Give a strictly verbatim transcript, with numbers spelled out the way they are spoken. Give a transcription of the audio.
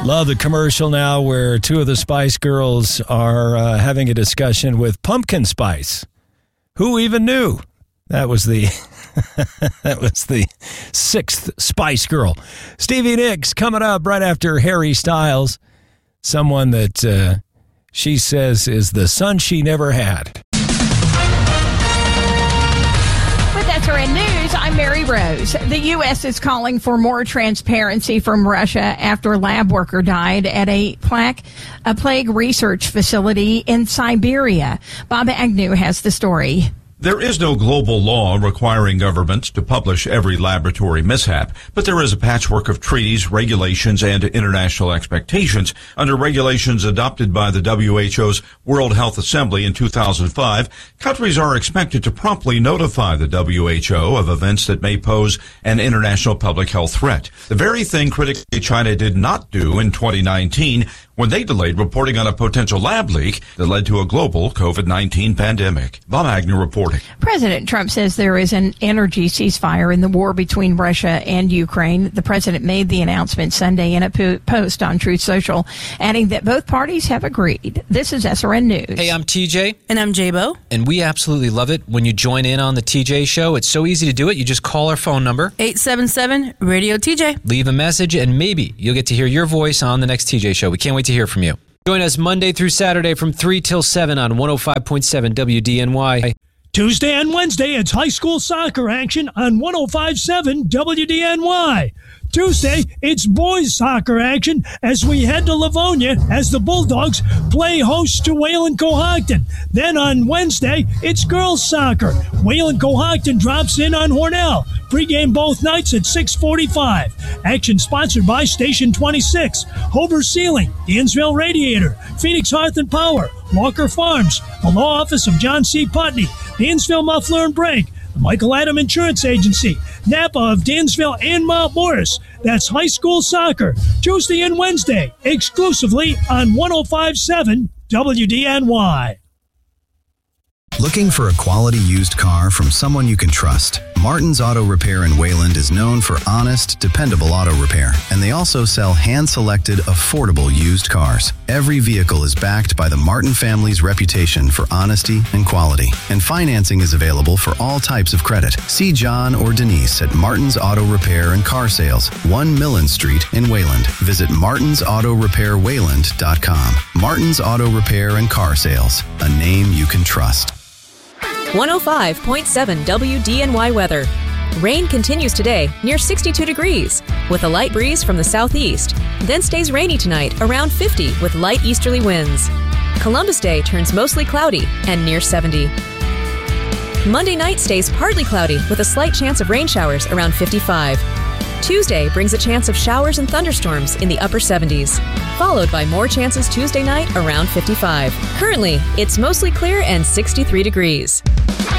Love the commercial now where two of the Spice Girls are uh, having a discussion with pumpkin spice. Who even knew? That was the that was the sixth Spice Girl. Stevie Nicks coming up right after Harry Styles, someone that uh, she says is the son she never had. With S R N News, I'm Mary Rose. The U S is calling for more transparency from Russia after a lab worker died at a plague, a plague research facility in Siberia. Bob Agnew has the story. There is no global law requiring governments to publish every laboratory mishap, but there is a patchwork of treaties, regulations, and international expectations. Under regulations adopted by the W H O's World Health Assembly in two thousand five, countries are expected to promptly notify the W H O of events that may pose an international public health threat. The very thing critically China did not do in twenty nineteen when they delayed reporting on a potential lab leak that led to a global COVID nineteen pandemic. Bob Agnew reporting. President Trump says there is an energy ceasefire in the war between Russia and Ukraine. The president made the announcement Sunday in a po- post on Truth Social, adding that both parties have agreed. This is S R N News. Hey, I'm T J. And I'm J-Bo. And we absolutely love it when you join in on the T J Show. It's so easy to do it. You just call our phone number. eight seven seven, radio T J. Leave a message, and maybe you'll get to hear your voice on the next T J Show. We can't wait to hear from you. Join us Monday through Saturday from three till seven on one oh five point seven W D N Y. Tuesday and Wednesday, it's high school soccer action on one oh five point seven W D N Y. Tuesday, it's boys soccer action as we head to Livonia as the Bulldogs play host to Wayland Cohocton. Then on Wednesday, it's girls soccer. Wayland Cohocton drops in on Hornell. Pre-game both nights at six forty-five. Action sponsored by Station twenty-six, Hober Sealing, Dansville Radiator, Phoenix Hearth and Power, Walker Farms, the law office of John C. Putney, Dansville Muffler and Brake, the Michael Adam Insurance Agency, Napa of Dansville and Mount Morris. That's high school soccer, Tuesday and Wednesday, exclusively on one oh five point seven W D N Y. Looking for a quality used car from someone you can trust? Martin's Auto Repair in Wayland is known for honest, dependable auto repair, and they also sell hand-selected, affordable used cars. Every vehicle is backed by the Martin family's reputation for honesty and quality, and financing is available for all types of credit. See John or Denise at Martin's Auto Repair and Car Sales, one Millen Street in Wayland. Visit martins auto repair wayland dot com. Martin's Auto Repair and Car Sales, a name you can trust. one oh five point seven W D N Y weather. Rain continues today near sixty-two degrees with a light breeze from the southeast. Then stays rainy tonight around fifty with light easterly winds. Columbus Day turns mostly cloudy and near seventy. Monday night stays partly cloudy with a slight chance of rain showers around fifty-five. Tuesday brings a chance of showers and thunderstorms in the upper seventies, followed by more chances Tuesday night around fifty-five. Currently, it's mostly clear and sixty-three degrees.